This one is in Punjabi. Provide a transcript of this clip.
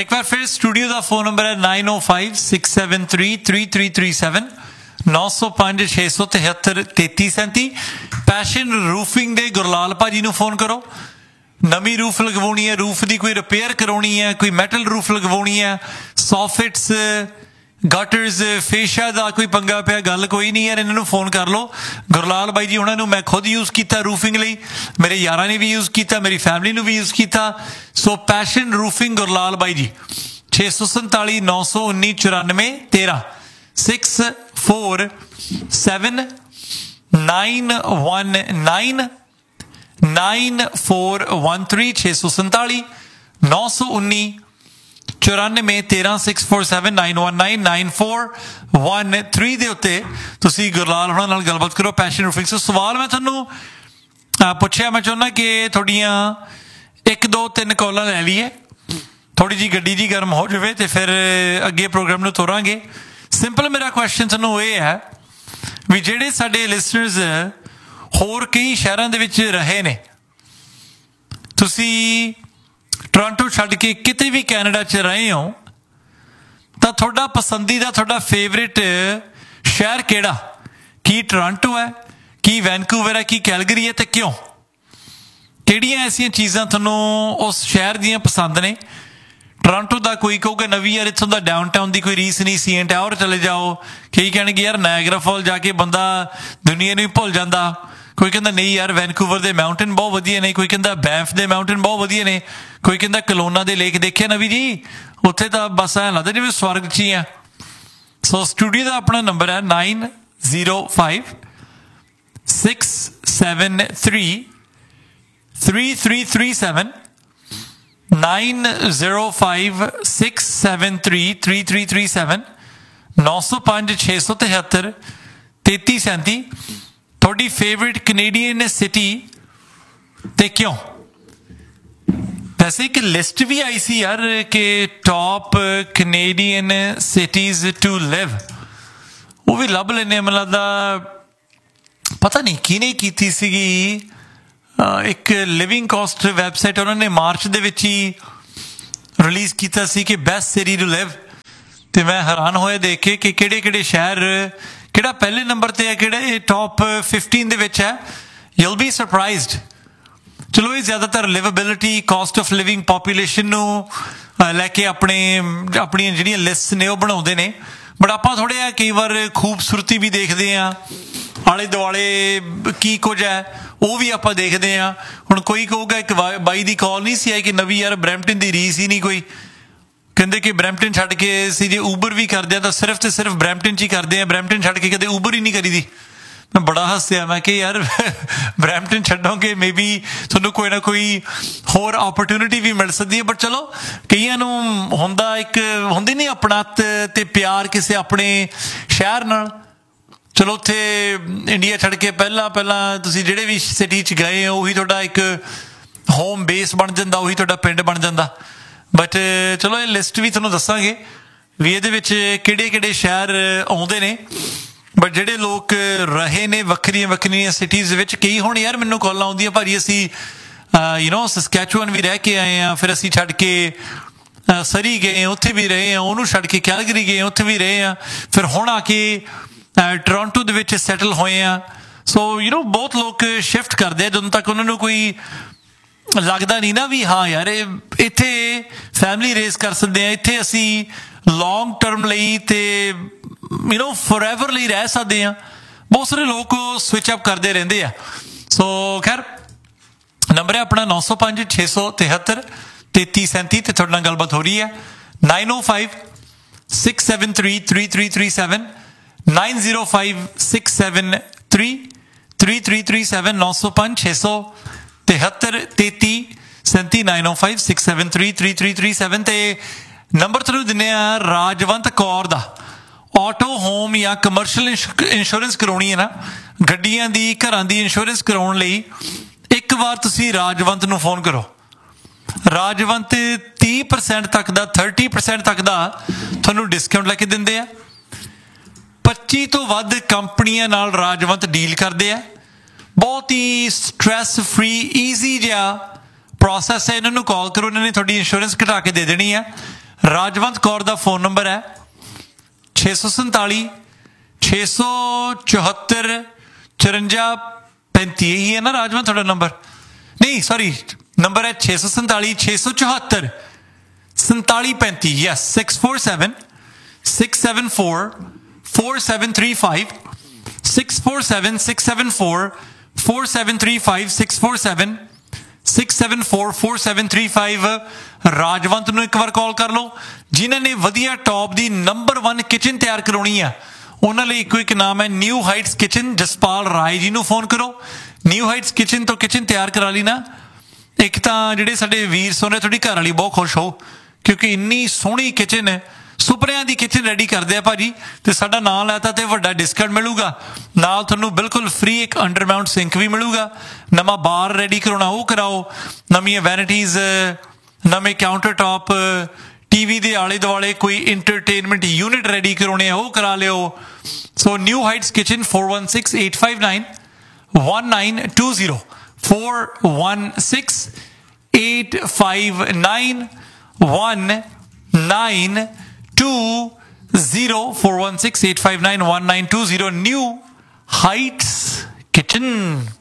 एक बार फिर स्टूडियो का फोन नंबर है 9056733337 905 673 3337। पैशन रूफिंग दे गुरलाल भाजी नूं फोन करो। नवी रूफ लगवानी है, रूफ की कोई रिपेयर करवानी है, कोई मैटल रूफ लगवानी है, सॉफिट्स गटर्स फेशा का कोई पंगा पिया, गल कोई नहीं है, इन्होंने फोन कर लो। गुरलाल बाई जी उन्होंने मैं खुद यूज़ किया रूफिंग लई, मेरे यारां ने भी यूज़ किया, मेरी फैमिली ने भी यूज़ किया। सो पैशन रूफिंग गुरलाल बाई जी 647 919 94 13 647 919 9413 647 919 94 13 647 919 9413 ਦੇ ਉੱਤੇ ਤੁਸੀਂ ਗੁਰਲਾਲ ਹੋਣਾ ਨਾਲ ਗੱਲਬਾਤ ਕਰੋ ਪੈਸ਼ਨ ਰੂਫਿੰਗ। ਸੋ ਸਵਾਲ ਮੈਂ ਤੁਹਾਨੂੰ ਪੁੱਛਿਆ, ਮੈਂ ਚਾਹੁੰਦਾ ਕਿ ਤੁਹਾਡੀਆਂ 1 2 3 ਕਾਲਾਂ ਲੈ ਲਈਏ, ਥੋੜੀ ਜੀ ਗੱਡੀ ਜੀ ਗਰਮ ਹੋ ਜਾਵੇ ਤੇ ਫਿਰ ਅੱਗੇ ਪ੍ਰੋਗਰਾਮ ਨੂੰ ਤੋਰਾਂਗੇ। ਸਿੰਪਲ ਮੇਰਾ ਕੁਐਸਚਨ ਤੁਹਾਨੂੰ ਇਹ ਹੈ ਵੀ ਜਿਹੜੇ ਸਾਡੇ ਲਿਸਨਰਸ ਹੋਰ ਕਈ ਸ਼ਹਿਰਾਂ ਦੇ ਵਿੱਚ ਰਹੇ ਨੇ, ਤੁਸੀਂ ਟੋਰਾਂਟੋ ਛੱਡ ਕੇ ਕਿਤੇ ਵੀ ਕੈਨੇਡਾ 'ਚ ਰਹੇ ਹੋ, ਤਾਂ ਤੁਹਾਡਾ ਪਸੰਦੀਦਾ ਤੁਹਾਡਾ ਫੇਵਰੇਟ ਸ਼ਹਿਰ ਕਿਹੜਾ? ਕੀ ਟੋਰਾਂਟੋ ਹੈ, ਕੀ ਵੈਨਕੂਵਰ ਹੈ, ਕੀ ਕੈਲਗਰੀ ਹੈ, ਤੇ ਕਿਉਂ? ਕਿਹੜੀਆਂ ਐਸੀਆਂ ਚੀਜ਼ਾਂ ਤੁਹਾਨੂੰ ਉਸ ਸ਼ਹਿਰ ਦੀਆਂ ਪਸੰਦ ਨੇ? ਟੋਰਾਂਟੋ ਦਾ ਕੋਈ ਕਹੂਗਾ ਨਵੀਂ ਯਾਰ ਇੱਥੋਂ ਦਾ ਡਾਊਨਟਾਊਨ ਦੀ ਕੋਈ ਰੀਸ ਨਹੀਂ, ਸੀਐਨ ਟਾਵਰ ਚਲੇ ਜਾਓ। ਕਈ ਕਹਿਣਗੇ ਯਾਰ ਨਾਇਗਰਾ ਫਾਲ ਜਾ ਕੇ ਬੰਦਾ ਦੁਨੀਆ ਨੂੰ ਹੀ ਭੁੱਲ ਜਾਂਦਾ। ਕੋਈ ਕਹਿੰਦਾ ਨਹੀਂ ਯਾਰ ਵੈਨਕੂਵਰ ਦੇ ਮਾਊਂਟੇਨ ਬਹੁਤ ਵਧੀਆ ਨੇ, ਕੋਈ ਕਹਿੰਦਾ ਬੈਂਫ ਦੇ ਮਾਊਂਟੇਨ ਬਹੁਤ ਵਧੀਆ ਨੇ, ਕੋਈ ਕਹਿੰਦਾ ਕਲੋਨਾ ਦੇ ਲੇਕ ਦੇਖਿਆ ਨਵੀਂ ਜੀ, ਉੱਥੇ ਤਾਂ ਬਸ ਐਂ ਲੱਗਦਾ ਜਿਵੇਂ ਸਵਰਗ 'ਚ ਹੀ ਆ। ਸੋ ਸਟੂਡੀਓ ਦਾ ਆਪਣਾ ਨੰਬਰ ਹੈ 905 673 3337 905 673 3337 905 673 3337। ਤੁਹਾਡੀ ਫੇਵਰੇਟ ਕੈਨੇਡੀਅਨ ਸਿਟੀ ਤੇ ਕਿਉਂ? ਵੈਸੇ ਇੱਕ ਲਿਸਟ ਵੀ ਆਈ ਸੀ ਯਾਰ ਕਿ ਟੌਪ ਕੈਨੇਡੀਅਨ ਸਿਟੀਜ਼ ਟੂ ਲਿਵ, ਉਹ ਵੀ ਲੱਭ ਲੈਂਦੇ ਮੈਨੂੰ ਲੱਗਦਾ, ਪਤਾ ਨਹੀਂ ਕਿਹਨੇ ਕੀਤੀ ਸੀਗੀ। ਇੱਕ ਲਿਵਿੰਗ ਕਾਸਟ ਵੈਬਸਾਈਟ ਉਹਨਾਂ ਨੇ ਮਾਰਚ ਦੇ ਵਿੱਚ ਹੀ ਰਿਲੀਜ਼ ਕੀਤਾ ਸੀ ਕਿ ਬੈਸਟ ਸਿਟੀ ਟੂ ਲਿਵ, ਤੇ ਮੈਂ ਹੈਰਾਨ ਹੋਇਆ ਦੇਖ ਕੇ ਕਿ ਕਿਹੜੇ ਕਿਹੜੇ ਸ਼ਹਿਰ, ਕਿਹੜਾ ਪਹਿਲੇ ਨੰਬਰ ਤੇ ਹੈ, ਕਿਹੜਾ ਇਹ ਟੌਪ 15 ਦੇ ਵਿੱਚ ਹੈ। You'll B surprised. ਚਲੋ ਇਹ ਜ਼ਿਆਦਾਤਰ ਲਿਵੇਬਿਲਿਟੀ, ਕਾਸਟ ਆਫ ਲਿਵਿੰਗ, ਪਾਪੂਲੇਸ਼ਨ ਨੂੰ ਲੈ ਕੇ ਆਪਣੀਆਂ ਜਿਹੜੀਆਂ ਲਿਸਟ ਨੇ ਉਹ ਬਣਾਉਂਦੇ ਨੇ, ਬਟ ਆਪਾਂ ਥੋੜ੍ਹਾ ਜਿਹਾ ਕਈ ਵਾਰ ਖੂਬਸੂਰਤੀ ਵੀ ਦੇਖਦੇ ਹਾਂ, ਆਲੇ ਦੁਆਲੇ ਕੀ ਕੁਝ ਹੈ ਉਹ ਵੀ ਆਪਾਂ ਦੇਖਦੇ ਹਾਂ। ਹੁਣ ਕੋਈ ਕਹੂਗਾ, ਇੱਕ ਬਾਈ ਦੀ ਕਾਲ ਨਹੀਂ ਸੀ ਆਈ ਕਿ ਨਵੀਂ ਯਾਰ ਬਰੈਂਪਟਨ ਦੀ ਰੀਸ ਹੀ ਨਹੀਂ ਕੋਈ, ਕਹਿੰਦੇ ਕਿ ਬਰੈਂਪਟਨ ਛੱਡ ਕੇ ਅਸੀਂ ਜੇ ਊਬਰ ਵੀ ਕਰਦੇ ਹਾਂ ਤਾਂ ਸਿਰਫ ਤੇ ਸਿਰਫ ਬਰੈਂਪਟਨ 'ਚ ਹੀ ਕਰਦੇ ਹਾਂ, ਬਰੈਂਪਟਨ ਛੱਡ ਕੇ ਕਦੇ ਊਬਰ ਹੀ ਨਹੀਂ ਕਰੀਦੀ। ਮੈਂ ਬੜਾ ਹੱਸਿਆ, ਮੈਂ ਕਿ ਯਾਰ ਬਰੈਂਪਟਨ ਛੱਡੋਗੇ ਮੇ ਬੀ ਤੁਹਾਨੂੰ ਕੋਈ ਨਾ ਕੋਈ ਹੋਰ ਓਪਰਚੁਨਿਟੀ ਵੀ ਮਿਲ ਸਕਦੀ ਹੈ, ਬਟ ਚਲੋ ਕਈਆਂ ਨੂੰ ਹੁੰਦਾ, ਇੱਕ ਹੁੰਦੀ ਨਹੀਂ ਆਪਣਤ ਤੇ ਪਿਆਰ ਕਿਸੇ ਆਪਣੇ ਸ਼ਹਿਰ ਨਾਲ। ਚਲੋ ਉੱਥੇ ਇੰਡੀਆ ਛੱਡ ਕੇ ਪਹਿਲਾਂ ਤੁਸੀਂ ਜਿਹੜੇ ਵੀ ਸਿਟੀ 'ਚ ਗਏ ਹੋ ਉਹੀ ਤੁਹਾਡਾ ਇੱਕ ਹੋਮ ਬੇਸ ਬਣ ਜਾਂਦਾ, ਉਹੀ ਤੁਹਾਡਾ ਪਿੰਡ ਬਣ ਜਾਂਦਾ। ਬਟ ਚਲੋ ਇਹ ਲਿਸਟ ਵੀ ਤੁਹਾਨੂੰ ਦੱਸਾਂਗੇ ਵੀ ਇਹਦੇ ਵਿੱਚ ਕਿਹੜੇ ਕਿਹੜੇ ਸ਼ਹਿਰ ਆਉਂਦੇ ਨੇ। ਬਟ ਜਿਹੜੇ ਲੋਕ ਰਹੇ ਨੇ ਵੱਖਰੀਆਂ ਸਿਟੀਜ਼ ਵਿੱਚ, ਕਈ ਹੁਣ ਯਾਰ ਮੈਨੂੰ ਕਾਲਾਂ ਆਉਂਦੀਆਂ, ਭਾਜੀ ਅਸੀਂ ਸਸਕੈਚੁਅਨ ਵੀ ਰਹਿ ਕੇ ਆਏ ਹਾਂ, ਫਿਰ ਅਸੀਂ ਛੱਡ ਕੇ ਸਰੀ ਗਏ, ਉੱਥੇ ਵੀ ਰਹੇ ਹਾਂ, ਉਹਨੂੰ ਛੱਡ ਕੇ ਕੈਲਗਰੀ ਗਏ, ਉੱਥੇ ਵੀ ਰਹੇ ਹਾਂ, ਫਿਰ ਹੁਣ ਆ ਕੇ ਟੋਰਾਂਟੋ ਦੇ ਵਿੱਚ ਸੈਟਲ ਹੋਏ ਆ। ਸੋ ਬਹੁਤ ਲੋਕ ਸ਼ਿਫਟ ਕਰਦੇ ਆ ਜਦੋਂ ਤੱਕ ਉਹਨਾਂ ਨੂੰ ਕੋਈ ਲੱਗਦਾ ਨਹੀਂ ਨਾ ਵੀ ਹਾਂ ਯਾਰ ਇੱਥੇ ਫੈਮਿਲੀ ਰੇਜ਼ ਕਰ ਸਕਦੇ ਹਾਂ, ਇੱਥੇ ਅਸੀਂ ਲੌਂਗ ਟਰਮ ਲਈ ਤੇ ਫੋਰਐਵਰ ਲਈ ਰਹਿ ਸਕਦੇ ਹਾਂ। ਬਹੁਤ ਸਾਰੇ ਲੋਕ ਸਵਿਚ ਅਪ ਕਰਦੇ ਰਹਿੰਦੇ ਆ। ਸੋ ਖੈਰ ਨੰਬਰ ਹੈ ਆਪਣਾ 905 673 3337 ਤੇ ਤੁਹਾਡੇ ਨਾਲ ਗੱਲਬਾਤ ਹੋ ਰਹੀ ਹੈ 905 673 3337 905 673 3337 905 673 3337 905 673 3337 ਤੇ ਨੰਬਰ ਤੁਹਾਨੂੰ ਦਿੰਦੇ ਆ ਰਾਜਵੰਤ ਕੌਰ ਦਾ। ਆਟੋ ਹੋਮ ਜਾਂ ਕਮਰਸ਼ੀਅਲ ਇੰਸ਼ੋਰੈਂਸ ਕਰਾਉਣੀ ਹੈ ਨਾ, ਗੱਡੀਆਂ ਦੀ ਘਰਾਂ ਦੀ ਇੰਸ਼ੋਰੈਂਸ ਕਰਾਉਣ ਲਈ ਇੱਕ ਵਾਰ ਤੁਸੀਂ ਰਾਜਵੰਤ ਨੂੰ ਫੋਨ ਕਰੋ। ਰਾਜਵੰਤ 30% ਤੱਕ ਦਾ 30% ਤੱਕ ਦਾ ਤੁਹਾਨੂੰ ਡਿਸਕਾਊਂਟ ਲੈ ਕੇ ਦਿੰਦੇ ਆ। 25 ਤੋਂ ਵੱਧ ਕੰਪਨੀਆਂ ਨਾਲ ਰਾਜਵੰਤ ਡੀਲ ਕਰਦੇ ਆ। ਬਹੁਤ ਹੀ ਸਟ੍ਰੈਸ ਫਰੀ ਈਜ਼ੀ ਜਿਹਾ ਪ੍ਰੋਸੈਸ ਹੈ। ਇਹਨਾਂ ਨੂੰ ਕਾਲ ਕਰੋ, ਇਹਨਾਂ ਨੇ ਤੁਹਾਡੀ ਇੰਸ਼ੋਰੈਂਸ ਘਟਾ ਕੇ ਦੇ ਦੇਣੀ ਆ। राजवंत कौर का फोन नंबर है 647 674 54 35। यही है ना राजवंत थोड़ा नंबर? नहीं सॉरी, नंबर है 647 674 47 35। यस, 647 674 4735 647 674 4735 647 674 4735। ਰਾਜਵੰਤ ਨੂੰ ਇੱਕ ਵਾਰ ਕਾਲ ਕਰ ਲਓ। ਜਿਨ੍ਹਾਂ ਨੇ ਵਧੀਆ ਟੌਪ ਦੀ ਨੰਬਰ 1 ਕਿਚਨ ਤਿਆਰ ਕਰਾਉਣੀ ਆ, ਉਹਨਾਂ ਲਈ ਇੱਕੋ ਇੱਕ ਨਾਮ ਹੈ new heights kitchen. Jaspal Rai ji ਨੂੰ ਫੋਨ ਕਰੋ। ਨਿਊ ਹਾਈਟਸ ਕਿਚਨ ਤੋਂ ਕਿਚਨ ਤਿਆਰ ਕਰਾ ਲਈ ਨਾ, ਇੱਕ ਤਾਂ ਜਿਹੜੇ ਸਾਡੇ ਵੀਰ ਸੋਨੇ ਤੁਹਾਡੀ ਘਰ ਵਾਲੀ ਬਹੁਤ ਖੁਸ਼ ਹੋ, ਕਿਉਂਕਿ ਇੰਨੀ ਸੋਹਣੀ ਕਿਚਨ ਹੈ, ਸੁਪਨਿਆਂ ਦੀ ਕਿਚਨ ਰੈਡੀ ਕਰਦੇ ਆ ਭਾਜੀ। ਤੇ ਸਾਡਾ ਨਾਂ ਲੈਤਾ ਤੇ ਵੱਡਾ ਡਿਸਕਾਊਂਟ ਮਿਲੂਗਾ, ਨਾਲ ਤੁਹਾਨੂੰ ਬਿਲਕੁਲ ਫ੍ਰੀ ਇੱਕ ਅੰਡਰਮਾਊਂਟ ਸਿੰਕ ਵੀ ਮਿਲੂਗਾ। ਨਵਾਂ ਬਾਰ ਰੈਡੀ ਕਰਾਉਣਾ ਉਹ ਕਰਾਓ, ਨਵੀਆਂ ਵੈਨਿਟੀਜ਼, ਨਵੇਂ ਕਾਊਂਟਰ ਟੌਪ, ਟੀਵੀ ਦੇ ਆਲੇ ਦੁਆਲੇ ਕੋਈ ਇੰਟਰਟੇਨਮੈਂਟ ਯੂਨਿਟ ਰੈਡੀ ਕਰਾਉਣੇ ਆ ਉਹ ਕਰਾ ਲਿਓ। ਸੋ new heights kitchen 416 859 1920 416 859 1920 416 859 1920 New Heights Kitchen।